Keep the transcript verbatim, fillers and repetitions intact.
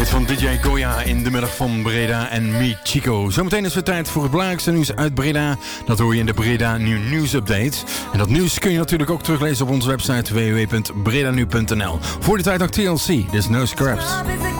Dit van D J Goya in de middag van Breda en Me Chico. Zometeen is het tijd voor het belangrijkste nieuws uit Breda. Dat hoor je in de Breda New News Update. En dat nieuws kun je natuurlijk ook teruglezen op onze website w w w punt breda nu punt n l. Voor de tijd ook T L C, dus No Scraps.